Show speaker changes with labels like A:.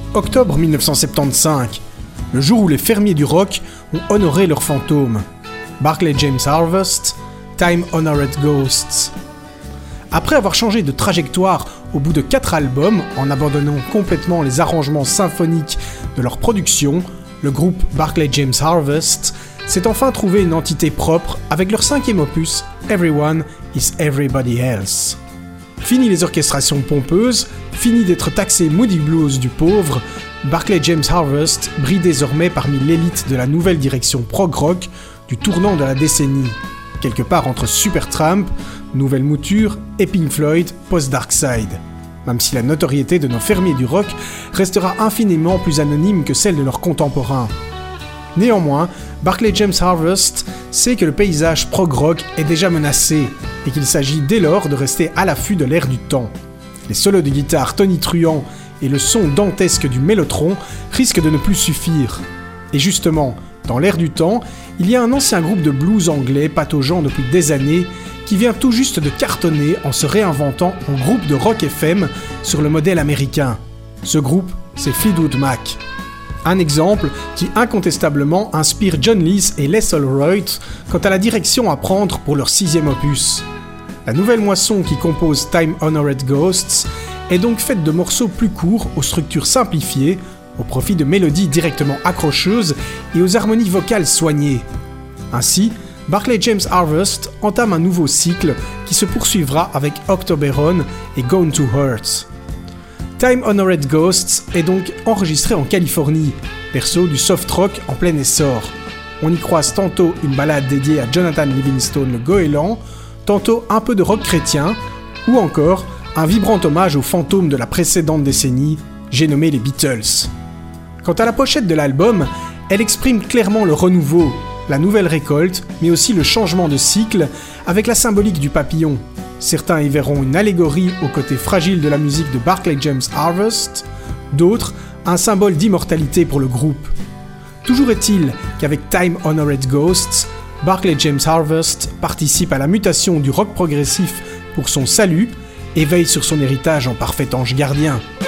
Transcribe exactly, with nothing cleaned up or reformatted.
A: Octobre mille neuf cent soixante-quinze, le jour où les fermiers du rock ont honoré leurs fantômes. Barclay James Harvest, Time Honored Ghosts. Après avoir changé de trajectoire au bout de quatre albums, en abandonnant complètement les arrangements symphoniques de leur production, le groupe Barclay James Harvest s'est enfin trouvé une entité propre avec leur cinquième opus, Everyone is Everybody Else. Fini les orchestrations pompeuses, fini d'être taxé Moody Blues du pauvre, Barclay James Harvest brille désormais parmi l'élite de la nouvelle direction prog rock du tournant de la décennie, quelque part entre Supertramp, Nouvelle Mouture et Pink Floyd post-Dark Side, même si la notoriété de nos fermiers du rock restera infiniment plus anonyme que celle de leurs contemporains. Néanmoins, Barclay James Harvest sait que le paysage prog rock est déjà menacé et qu'il s'agit dès lors de rester à l'affût de l'air du temps. Les solos de guitare tonitruants et le son dantesque du mélotron risquent de ne plus suffire. Et justement, dans l'air du temps, il y a un ancien groupe de blues anglais pataugeant depuis des années qui vient tout juste de cartonner en se réinventant en groupe de rock F M sur le modèle américain. Ce groupe, c'est Fleetwood Mac. Un exemple qui incontestablement inspire John Lees et Les Allroyd quant à la direction à prendre pour leur sixième opus. La nouvelle moisson qui compose Time Honored Ghosts est donc faite de morceaux plus courts aux structures simplifiées, au profit de mélodies directement accrocheuses et aux harmonies vocales soignées. Ainsi, Barclay James Harvest entame un nouveau cycle qui se poursuivra avec Octoberon et Gone to Hurt. Time Honored Ghosts est donc enregistré en Californie, berceau du soft rock en plein essor. On y croise tantôt une ballade dédiée à Jonathan Livingstone le goéland, tantôt un peu de rock chrétien, ou encore un vibrant hommage aux fantômes de la précédente décennie, j'ai nommé les Beatles. Quant à la pochette de l'album, elle exprime clairement le renouveau, la nouvelle récolte, mais aussi le changement de cycle, avec la symbolique du papillon. Certains y verront une allégorie au côté fragile de la musique de Barclay James Harvest, d'autres, un symbole d'immortalité pour le groupe. Toujours est-il qu'avec Time Honored Ghosts, Barclay James Harvest participe à la mutation du rock progressif pour son salut et veille sur son héritage en parfait ange gardien.